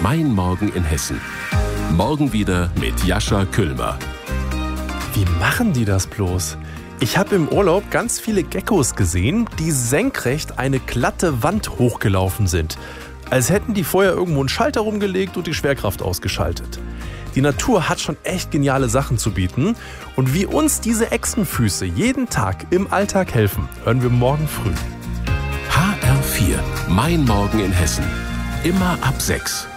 Mein Morgen in Hessen. Morgen wieder mit Jascha Küllmer. Wie machen die das bloß? Ich habe im Urlaub ganz viele Geckos gesehen, die senkrecht eine glatte Wand hochgelaufen sind. Als hätten die vorher irgendwo einen Schalter rumgelegt und die Schwerkraft ausgeschaltet. Die Natur hat schon echt geniale Sachen zu bieten. Und wie uns diese Echsenfüße jeden Tag im Alltag helfen, hören wir morgen früh. HR4, Mein Morgen in Hessen. Immer ab 6.